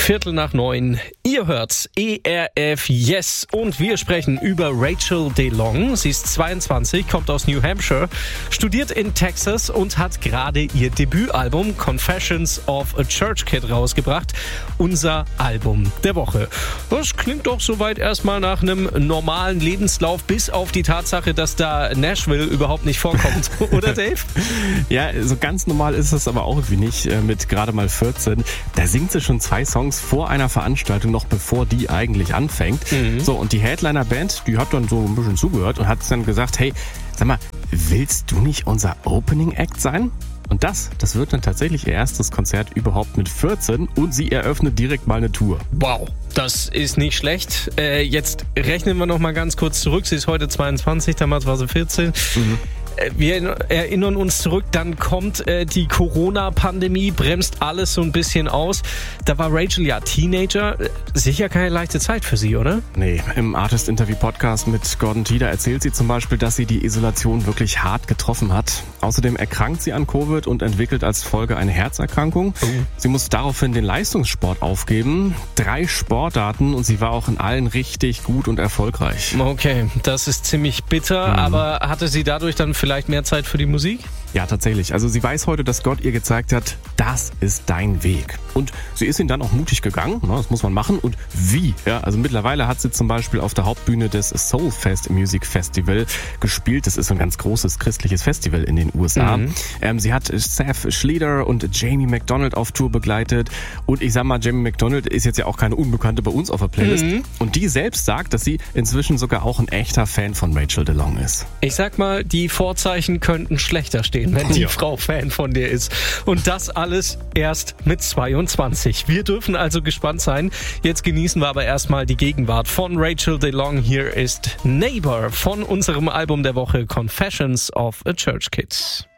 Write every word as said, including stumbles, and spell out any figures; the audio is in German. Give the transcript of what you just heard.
Viertel nach neun. Ihr hört E R F Yes und wir sprechen über Rachel DeLong. Sie ist zweiundzwanzig, kommt aus New Hampshire, studiert in Texas und hat gerade ihr Debütalbum Confessions of a Church Kid rausgebracht. Unser Album der Woche. Das klingt doch soweit erstmal nach einem normalen Lebenslauf, bis auf die Tatsache, dass da Nashville überhaupt nicht vorkommt. Oder Dave? Ja, so ganz normal ist es aber auch irgendwie nicht. Mit gerade mal vierzehn, da singt sie schon zwei Songs vor einer Veranstaltung, noch bevor die eigentlich anfängt. Mhm. So, und die Headliner-Band, die hat dann so ein bisschen zugehört und hat dann gesagt, hey, sag mal, willst du nicht unser Opening-Act sein? Und das, das wird dann tatsächlich ihr erstes Konzert überhaupt mit vierzehn und sie eröffnet direkt mal eine Tour. Wow, das ist nicht schlecht. Äh, jetzt rechnen wir noch mal ganz kurz zurück. Sie ist heute zweiundzwanzig, damals war sie vierzehn. Mhm. Wir erinnern uns zurück, dann kommt äh, die Corona-Pandemie, bremst alles so ein bisschen aus. Da war Rachel ja Teenager. Sicher keine leichte Zeit für sie, oder? Nee, im Artist-Interview-Podcast mit Gordon Tieder erzählt sie zum Beispiel, dass sie die Isolation wirklich hart getroffen hat. Außerdem erkrankt sie an Covid und entwickelt als Folge eine Herzerkrankung. Oh. Sie muss daraufhin den Leistungssport aufgeben. Drei Sportarten und sie war auch in allen richtig gut und erfolgreich. Okay, das ist ziemlich bitter, mhm. aber hatte sie dadurch dann vielleicht mehr Zeit für die Musik? Ja, tatsächlich. Also sie weiß heute, dass Gott ihr gezeigt hat, das ist dein Weg. Und sie ist ihn dann auch mutig gegangen, das muss man machen. Und wie? Ja, also mittlerweile hat sie zum Beispiel auf der Hauptbühne des Soulfest Music Festival gespielt. Das ist ein ganz großes christliches Festival in den U S A. Mhm. Ähm, sie hat Seth Schlieder und Jamie McDonald auf Tour begleitet. Und ich sag mal, Jamie McDonald ist jetzt ja auch keine Unbekannte bei uns auf der Playlist. Mhm. Und die selbst sagt, dass sie inzwischen sogar auch ein echter Fan von Rachel DeLong ist. Ich sag mal, die Vorzeichen könnten schlechter stehen, wenn die ja. Frau Fan von dir ist. Und das alles erst mit zweiundzwanzig. Wir dürfen also gespannt sein. Jetzt genießen wir aber erstmal die Gegenwart von Rachel DeLong. Hier ist Neighbor von unserem Album der Woche Confessions of a Church Kid.